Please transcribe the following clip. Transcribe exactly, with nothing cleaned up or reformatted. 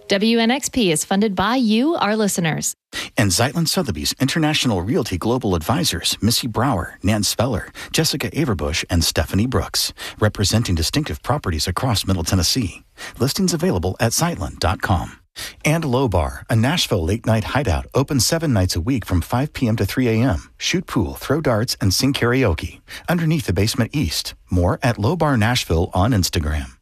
W N X P is funded by you, our listeners. And Zeitlin Sotheby's International Realty Global Advisors, Missy Brower, Nan Speller, Jessica Averbush, and Stephanie Brooks, representing distinctive properties across Middle Tennessee. Listings available at zeitlin dot com. And Low Bar, a Nashville late-night hideout, open seven nights a week from five p.m. to three a.m. Shoot pool, throw darts, and sing karaoke. Underneath the basement east. More at Low Bar Nashville on Instagram.